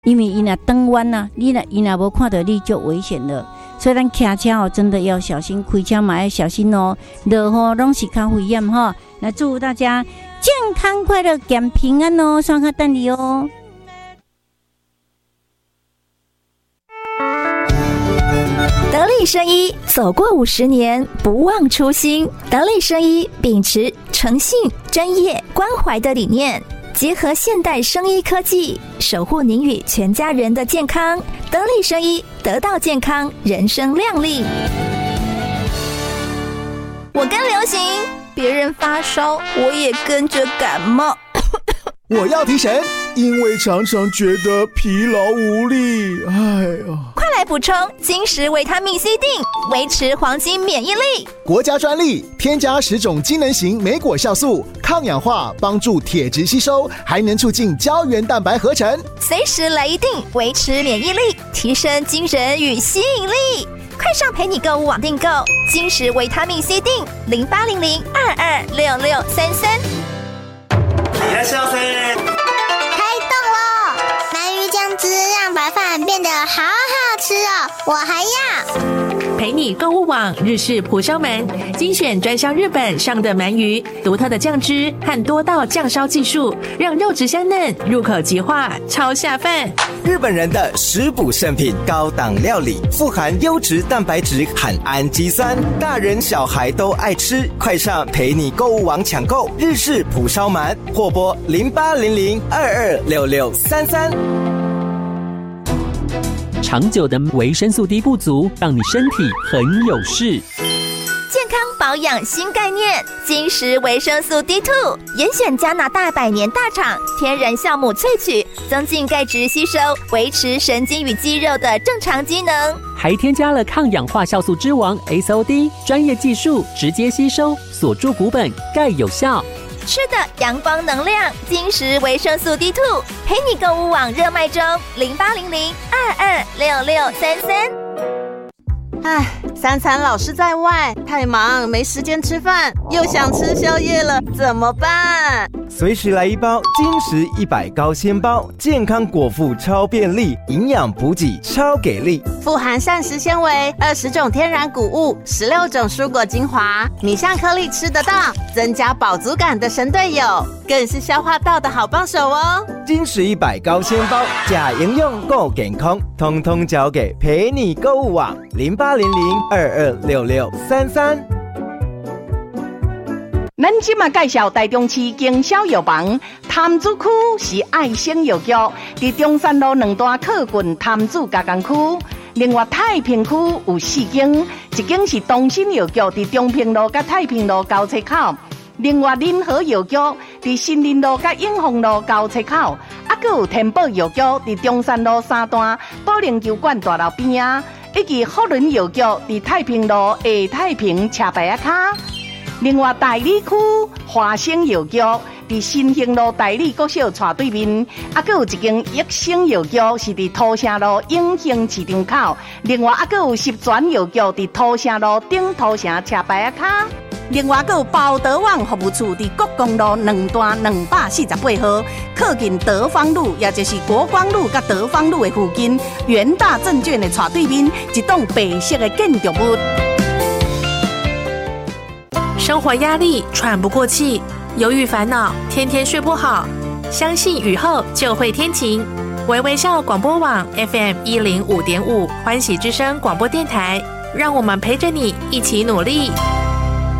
因为伊若转弯啊，伊若无看到你就危险了。所以咱骑车哦，真的要小心，开车嘛要小心哦。落雨拢是较危险哈。那祝大家健康快乐、健平安哦，双卡等你哦。 得力生医走过50年，不忘初心。得力生医秉持诚信、专业、关怀的理念，结合现代生医科技，守护您与全家人的健康。得力生医，得到健康，人生亮丽。我跟流行，别人发烧，我也跟着感冒。 我要提神，因为常常觉得疲劳无力。哎呀， 快来补充金石维他命 C 锭，维持黄金免疫力。 国家专利，添加10种机能型莓果酵素，抗氧化，帮助铁质吸收，还能促进胶原蛋白合成。 随时来一锭，维持免疫力，提升精神与吸引力。快上陪你购物网订购金石维他命 C 锭，0800226633。 いらっしゃいませ。 开动了！鳗鱼酱汁让白饭变得好好吃哦，我还要。 陪你购物网日式蒲烧鳗，精选专销日本上的鳗鱼，独特的酱汁和多道酱烧技术，让肉质香嫩，入口即化，超下饭。 日本人的食补圣品，高档料理，富含优质蛋白质和氨基酸，大人小孩都爱吃。快上陪你购物网抢购日式蒲烧鳗，或拨0800226633。 长久的维生素 D 不足，让你身体很有事。 健康保养新概念，金石维生素 D2， 严选加拿大100年大厂天然酵母萃取，增进钙质吸收，维持神经与肌肉的正常机能， 还添加了抗氧化酵素之王 SOD， 专业技术直接吸收，锁住骨本，钙有效。 吃的阳光能量，金石维生素 D2， 陪你购物网热卖中，0800226633。 唉，三餐老是在外，太忙没时间吃饭，又想吃宵夜了，怎么办？ 随时来一包金石100高纤包，健康果腹超便利，营养补给超给力， 富含膳食纤维、20种天然谷物、16种蔬果精华，米香颗粒吃得到，增加饱足感的神队友，更是消化道的好帮手哦。 金石100高纤包，假营养够健康，通通交给陪你购物网0800226633。 咱今嘛介绍台中市经销药房，潭子区是爱生药局，伫中山路2段靠近潭子加工区。另外太平区有4间，一间是东新药局，伫中平路甲太平路交叉口。另外林和药局伫新林路甲永丰路交叉口，还有天宝药局伫中山路3段保龄球馆大楼边啊，以及福伦药局伫太平路下太平车牌卡。另外大理区华生药局伫新兴路大理国小斜对面，还有一间益生药局是伫土城路永兴市场口。另外还有十全药局伫土城路顶土城车牌卡。另外还有包德旺服务处伫国公路2段248号，靠近德芳路，也就是国光路甲德芳路的附近，元大证券的斜对面，一栋白色的建筑物。 生活压力，喘不过气，忧郁烦恼，天天睡不好。相信雨后就会天晴。微微笑广播网 FM105.5 欢喜之声广播电台，让我们陪着你一起努力。